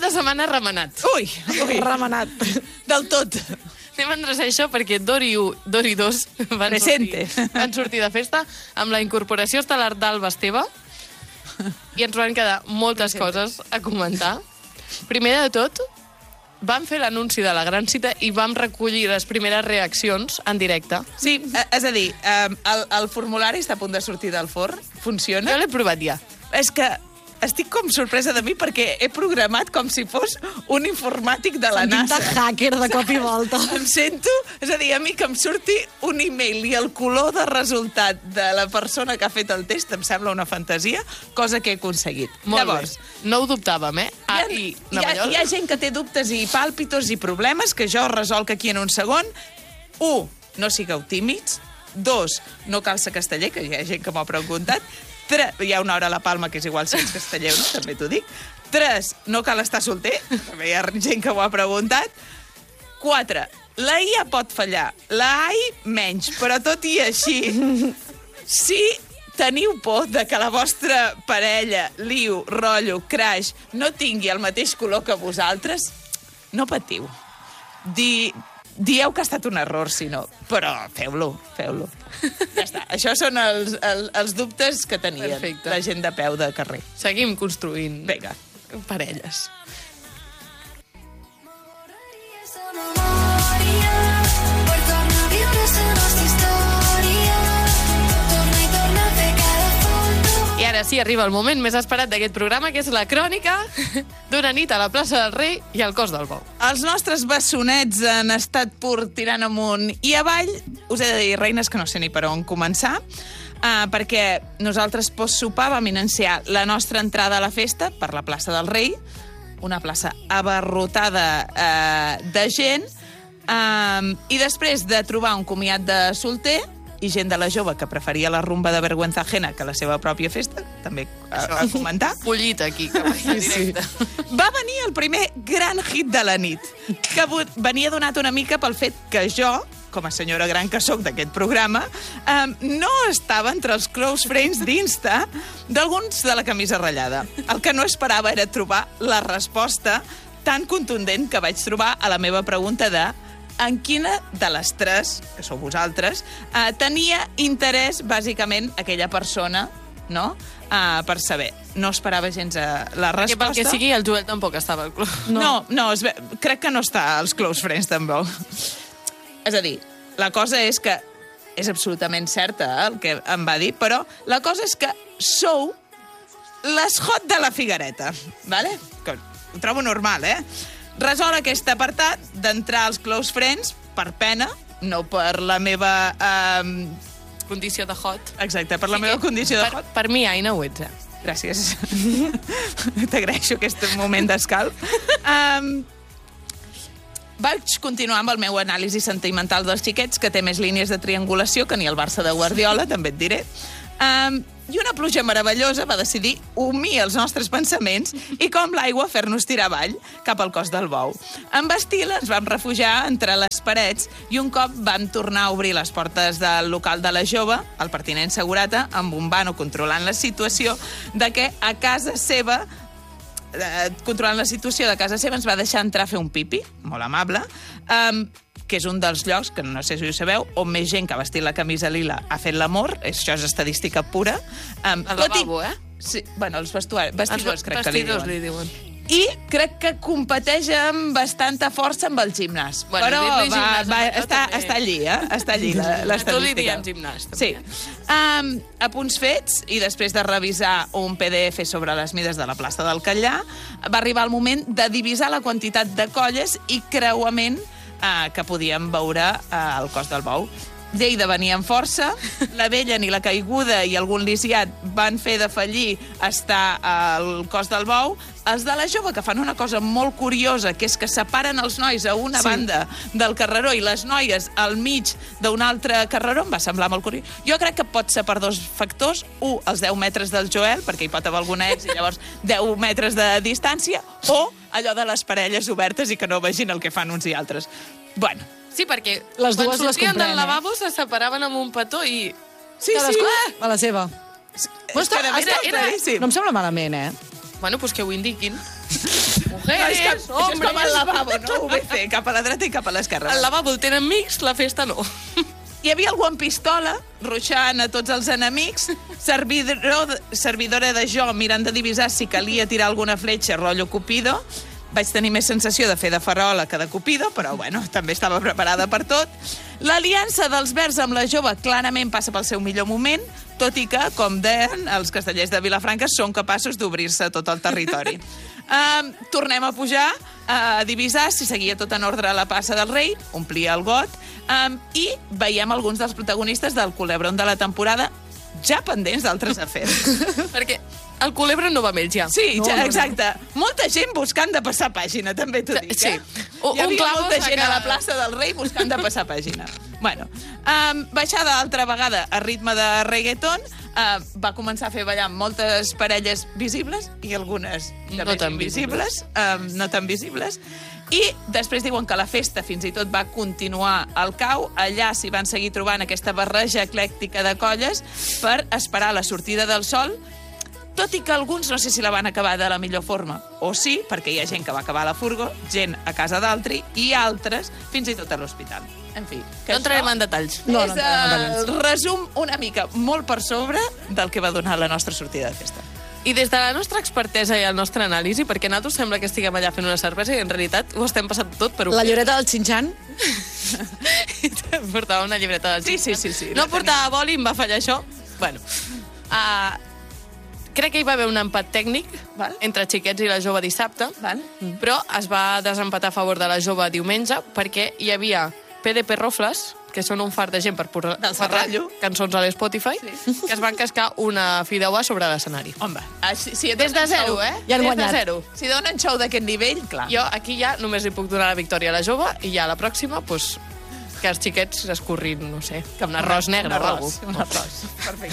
de setmana remenat. Ui, Remenat. del tot. Anem a endreçar això perquè Dori 1, Dori 2 van sortir de festa amb la incorporació estel·lar d'Alba Esteve i ens van quedar moltes coses a comentar. Primer de tot, vam fer l'anunci de la gran cita i vam recollir les primeres reaccions en directe. Sí, és a dir, el formulari està a punt de sortir del forn. Funciona? Jo l'he provat ja. És que estic com sorpresa de mi perquè he programat com si fos un informàtic de la NASA. De hacker de cop i volta. Em sento, és a dir, a mi que em surti un e-mail i el color de resultat de la persona que ha fet el test em sembla una fantasia, cosa que he aconseguit. Molt Llavors, bé. No ho dubtàvem, eh? hi ha gent que té dubtes i pàlpitos i problemes que jo resolc aquí en un segon. 1. No sigueu tímids. 2. No cal ser casteller, que hi ha gent que m'ho ha preguntat. 3. Hi ha una hora a la Palma que és igual si ets casteller o no, també t'ho dic. 3. No cal estar solter, també hi ha gent que ho ha preguntat. 4. La I pot fallar, la AI menys, però tot i així, si teniu por de que la vostra parella, liu, rotllo, crash, no tingui el mateix color que vosaltres, no patiu. Dieu que ha estat un error, si no, però feu-lo. Ja està. Això són els dubtes que tenien la gent de peu de carrer. Seguim construint. Vinga. Parelles. I ara sí, arriba el moment més esperat d'aquest programa, que és la crònica d'una nit a la plaça del Rei i al Cos del Bou. Els nostres bessonets han estat pur tirant amunt i avall. Us he de dir, reines, que no sé ni per on començar, perquè nosaltres post-sopar vam iniciar la nostra entrada a la festa per la plaça del Rei, una plaça abarrotada de gent, i després de trobar un comiat de solter i gent de la jove que preferia la rumba de vergüenza ajena que la seva pròpia festa, també a comentar. Pollit aquí, que vaig directe. Va venir el primer gran hit de la nit, que venia donat una mica pel fet que jo, com a senyora gran que sóc d'aquest programa, no estava entre els close friends d'Insta d'alguns de la camisa ratllada. El que no esperava era trobar la resposta tan contundent que vaig trobar a la meva pregunta de en quina de les tres, que sou vosaltres, tenia interès, bàsicament, aquella persona, no?, per saber. No esperava gens la resposta. Que pel que sigui, el Joel tampoc estava al club. No, crec que no està als close friends, tampoc. És a dir, la cosa és que és absolutament certa el que em va dir, però la cosa és que sou les hot de la Figuereta, ¿vale? Que ho trobo normal, Resol aquest apartat d'entrar als close friends per pena, no per la meva... Condició de hot. Exacte, per la meva condició de hot. Per mi, Aina, ho ets, Gràcies. T'agraeixo aquest moment d'escalf. Vaig continuar amb el meu anàlisi sentimental dels xiquets, que té més línies de triangulació que ni el Barça de Guardiola, també et diré. I una pluja meravellosa va decidir humir els nostres pensaments i, com l'aigua, fer-nos tirar avall cap al Cos del Bou. Amb estil ens vam refugiar entre les parets i un cop vam tornar a obrir les portes del local de la jove, el pertinent segurata, amb un vano controlant la situació de que a casa seva controlant la situació de casa seva ens va deixar entrar a fer un pipi, molt amable, que és un dels llocs, que no sé si ho sabeu, on més gent que ha vestit la camisa lila ha fet l'amor, això és estadística pura. El lavabo, Sí, bueno, els vestidors crec que li diuen. I crec que competeix amb bastanta força amb el gimnàs. Bueno, però està allí, Està allí l'estadística. Tu li diem gimnàs, també. Sí. A punts fets, i després de revisar un PDF sobre les mides de la plaça del Catllà, va arribar el moment de divisar la quantitat de colles i creuament que podíem veure al Cos del Bou. Lleida venia amb força, la Vella ni la Caiguda i algun lisiat van fer de fallir estar al Cos del Bou. Els de la jove, que fan una cosa molt curiosa, que és que separen els nois a una banda del carreró i les noies al mig d'un altre carreró, em va semblar molt curiós. Jo crec que pot ser per dos factors. Un, els 10 metres del Joel, perquè hi pot haver alguna ex, i llavors 10 metres de distància, o allò de les parelles obertes i que no vegin el que fan uns i altres. Bueno, sí, perquè les quan dues les sortien comprèn, del lavabo se separaven amb un petó i... Sí. A la seva. No No em sembla malament, Bueno, pues que ho indiquin. No, Mujeres, és com al lavabo, no? UBC, cap a la dreta i cap a l'esquerra. al lavabo el tenen mix, la festa no. Hi havia algú amb pistola, ruixant a tots els enemics, servidora de jo mirant de divisar si calia tirar alguna fletxa, rotllo Cupido. Vaig tenir més sensació de fer de farola que de Cupido, però bueno, també estava preparada per tot. L'aliança dels verds amb la jove clarament passa pel seu millor moment, tot i que, com deien, els castellers de Vilafranca són capaços d'obrir-se a tot el territori. Tornem a pujar a divisar si seguia tot en ordre a la plaça del Rei, omplia el got, i veiem alguns dels protagonistes del culebron de la temporada ja pendents d'altres afers. Perquè el culebre no va amb ells, ja. Sí, ja, exacte. Molta gent buscant de passar pàgina, també t'ho dic. Sí. Hi havia clavo molta gent saca- a la plaça del Rei buscant de passar pàgina. Bueno, baixada altra vegada a ritme de reggaeton, va començar a fer ballar moltes parelles visibles i algunes No també tan invisibles, no tan visibles. I després diuen que la festa fins i tot va continuar al cau. Allà s'hi van seguir trobant aquesta barreja eclèctica de colles per esperar la sortida del sol, tot i que alguns no sé si la van acabar de la millor forma, o sí, perquè hi ha gent que va acabar a la furgo, gent a casa d'altri, i altres fins i tot a l'hospital. En fi, que No entrarem en detalls. No, és no entrarem en detalls. el resum una mica molt per sobre del que va donar la nostra sortida de festa. I des de la nostra expertesa i el nostre anàlisi, perquè a nosaltres sembla que estiguem allà fent una cervesa i en realitat ho estem passant tot per un... La llibreta del Xinxan. Portava una llibreta del Sí, Xinxan. sí. No portava boli, em va fallar això. Bueno, crec que hi va haver un empat tècnic Val. entre xiquets i la jove dissabte, Val. però es va desempatar a favor de la jove diumenge perquè hi havia PDP Rofles, que són un fart de gent per posar Del Serrallo. cançons a l'Spotify, que es van cascar una fideuà sobre l'escenari. Home, si Des de zero, eh? Ja han Des guanyat. de zero. Si donen xou d'aquest nivell, clar. Jo aquí ja només li puc donar la victòria a la jove i ja a la pròxima, doncs, que els xiquets escorrin, no sé, que un arròs negre un o alguna arròs, cosa. un arròs. Perfecte.